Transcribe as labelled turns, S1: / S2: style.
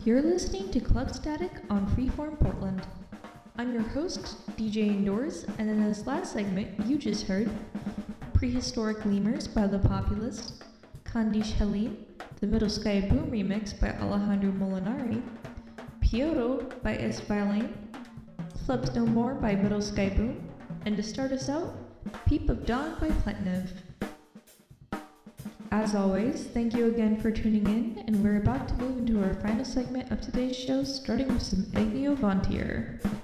S1: You're listening to Club Static on Freeform Portland. I'm your host, DJ Indoors, and in this last segment, you just heard Prehistoric Lemurs by The Populist, Kandish Helene, the Middle Sky Boom remix by Alejandro Molinari, Piotr by S. Violin, Clubs No More by Middle Sky Boom, and to start us out, Peep of Dawn by Pletnev. As always, thank you again for tuning in, and we're about to move into our final segment of today's show, starting with some Agnio Vontier.